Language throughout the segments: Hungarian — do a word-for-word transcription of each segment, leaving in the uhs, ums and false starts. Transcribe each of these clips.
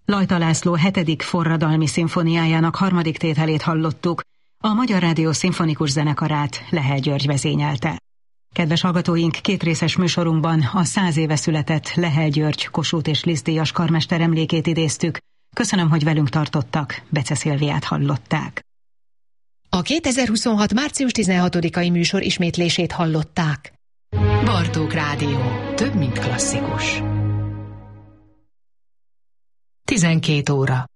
Lajta László hetedik forradalmi szimfóniájának harmadik tételét hallottuk, a Magyar Rádió Szimfonikus Zenekarát Lehel György vezényelte. Kedves hallgatóink, kétrészes műsorunkban a száz éve született Lehel György Kossuth és Liszt díjas karmester emlékét idéztük. Köszönöm, hogy velünk tartottak, Bece Szilviát hallották. A kétezer-huszonhat. március tizenhatodikai műsor ismétlését hallották. Bartók Rádió. Több, mint klasszikus. tizenkét óra.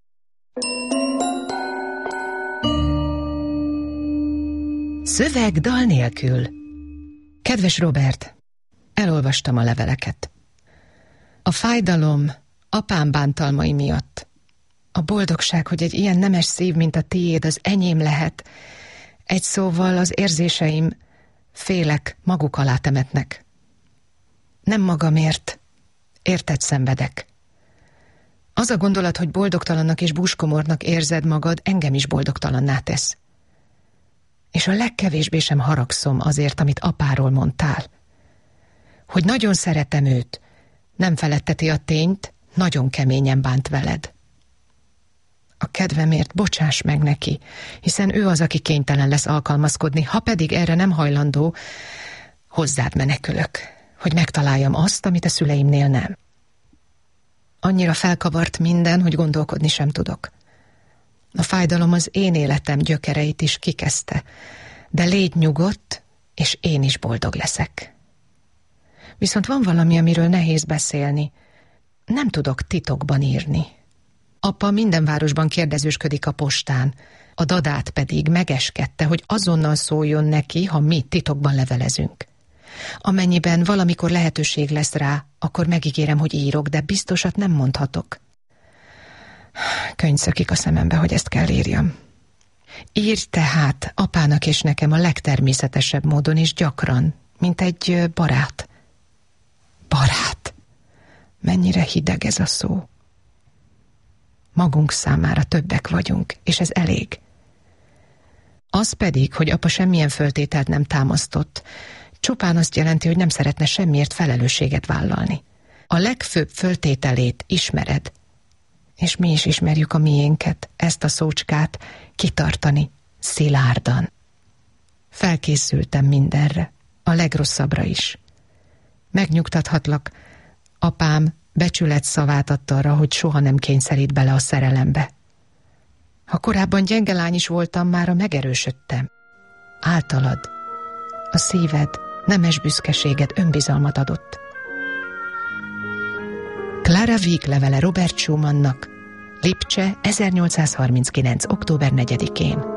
Szöveg dal nélkül. Kedves Robert, elolvastam a leveleket. A fájdalom apám bántalmai miatt. A boldogság, hogy egy ilyen nemes szív, mint a tiéd, az enyém lehet. Egy szóval az érzéseim, félek, maguk alá temetnek. Nem magamért, érted szenvedek. Az a gondolat, hogy boldogtalannak és búskomornak érzed magad, engem is boldogtalanná tesz. És a legkevésbé sem haragszom azért, amit apáról mondtál. Hogy nagyon szeretem őt, nem feletteti a tényt, nagyon keményen bánt veled. A kedvemért bocsáss meg neki, hiszen ő az, aki kénytelen lesz alkalmazkodni, ha pedig erre nem hajlandó, hozzád menekülök, hogy megtaláljam azt, amit a szüleimnél nem. Annyira felkavart minden, hogy gondolkodni sem tudok. A fájdalom az én életem gyökereit is kikezdte, de légy nyugodt, és én is boldog leszek. Viszont van valami, amiről nehéz beszélni. Nem tudok titokban írni. Apa minden városban kérdezősködik a postán, a dadát pedig megeskedte, hogy azonnal szóljon neki, ha mi titokban levelezünk. Amennyiben valamikor lehetőség lesz rá, akkor megígérem, hogy írok, de biztosat nem mondhatok. Könny szökik a szemembe, hogy ezt kell írjam. Írj tehát apának és nekem a legtermészetesebb módon és gyakran, mint egy barát. Barát. Mennyire hideg ez a szó. Magunk számára többek vagyunk, és ez elég. Az pedig, hogy apa semmilyen föltételt nem támasztott, csupán azt jelenti, hogy nem szeretne semmiért felelősséget vállalni. A legfőbb föltételét ismered, és mi is ismerjük a miénket, ezt a szócskát, kitartani, szilárdan. Felkészültem mindenre, a legrosszabbra is. Megnyugtathatlak, apám becsület szavát adta arra, hogy soha nem kényszerít bele a szerelembe. Ha korábban gyenge lány is voltam, mára megerősödtem. Általad, a szíved, nemes büszkeséged önbizalmat adott. Clara Wieck levele Robert Schumannnak, Lipcse, ezernyolcszázharminckilenc. október negyedikén.